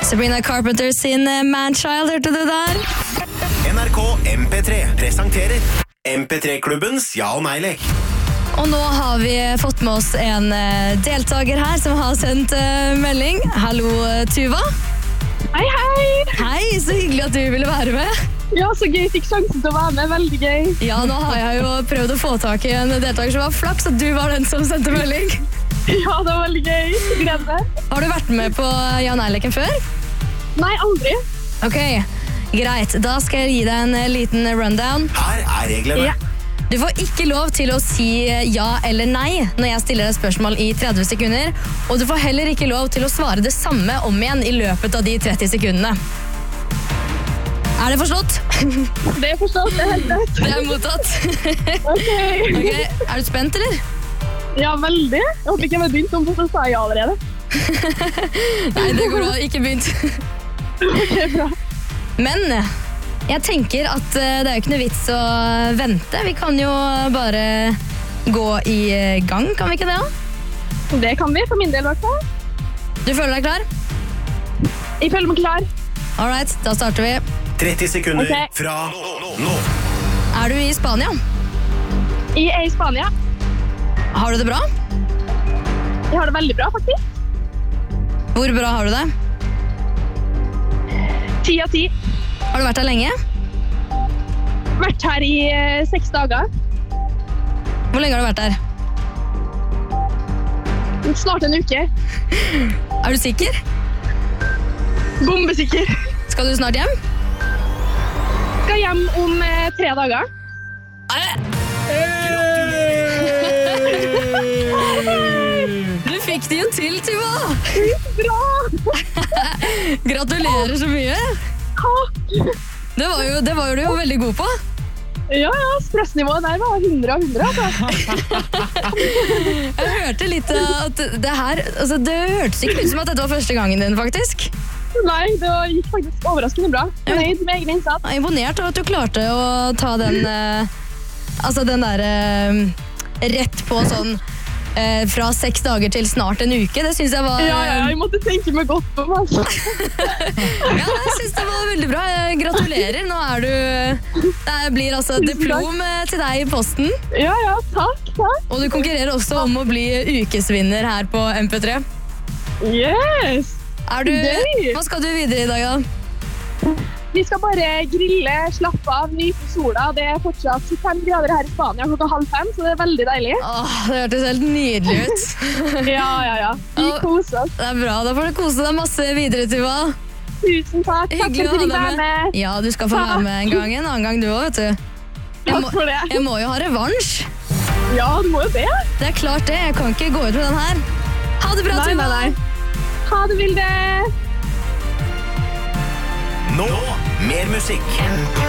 Sabrina Carpenter sin Manchild, hørte du der? NRK MP3 presenterer MP3-klubbens ja- og nei-lek. Og nå har vi fått med oss en deltaker her som har sendt melding. Hallo, Tuva. Hei, hei! Hei, så hyggelig at du ville være med. Ja, så gøy. Fikk sjansen til å være med. Veldig gøy. Ja, nå har jeg jo prøvd å få tak i en deltaker som var flaks, at du var den som sendte melding. Ja, det var veldig gøy. Gleder meg. Har du vært med på ja- og nei-leken før? Nei, aldri. Ok, greit. Da skal jeg gi deg en liten rundown. Her er reglene. Ja. Du får ikke lov til å si ja eller nei når jeg stiller deg spørsmål i 30 sekunder, og du får heller ikke lov til å svare det samme om igjen i løpet av de 30 sekundene. Er det forstått? Det er forstått. Det er helt rett. Det er mottatt. Ok. Ok, er du spent, eller? Ja, veldig. Jeg håper ikke jeg har begynt om, så sa jeg allerede. Nei, det går bra. Ikke begynt. Ok, bra. Men jeg tenker at det er jo ikke noe vits å vente. Vi kan jo bare gå i gang, kan vi ikke det? Da? Det kan vi, for min del i hvert fall. Du føler deg klar? Jeg føler meg klar. All right, da starter vi. 30 sekunder Ok. fra nå. Er du i Spania? Jeg er i Spania. Har du det bra? Jeg har det veldig bra, faktisk. Hvor bra har du det? 10 av 10. Har du vært her lenge? Vært her i 6 dager. Hvor lenge har du vært her? Snart en uke. Er du sikker? Bombesikker. Skal du snart hjem? Skal hjem om 3 dager. Du fikk det jo til, Tuva! Bra! Gratulerer så mye. Takk! Det var du jo veldig god på. Ja, stressnivået der var 100 av 100. Altså. Jeg hørte litt at det her, altså det hørtes ikke ut som at dette var første gangen din, faktisk. Nei, det gikk faktisk overraskende bra. Fornøyd med egen innsats. Jeg er imponert over at du klarte å ta den, altså den der rett på sånn fra 6 dager til snart en uke. Det synes jeg var... Ja, jeg måtte tenke meg godt om. Altså. Ja, jeg synes det var veldig bra. Gratulerer. Nå er du... Det blir altså diplom til deg i posten. Ja, takk. Og du konkurrerer også om å bli ukesvinner her på MP3. Yes! Gøy! Hva skal du videre i dag, da? Vi skal bare grille, slappe av, nyte sola. Det er fortsatt 25 grader her i Spania klokka 4:30, så det er veldig deilig. Åh, det hørtes helt nydelig ut. Ja. Vi koser oss. Det er bra, da får du kose deg masse videre, Tuva. Tusen takk. Takk Hyggelig for at å du ha fikk deg være med. Ja, du skal få være med en annen gang du også, vet du. Takk for det. Jeg må jo ha revansj. Ja, du må jo det. Det er klart det, jeg kan ikke gå ut med den her. Ha det bra, Tuva. Nei. Ha det, Vilde. Nå, mer musikk.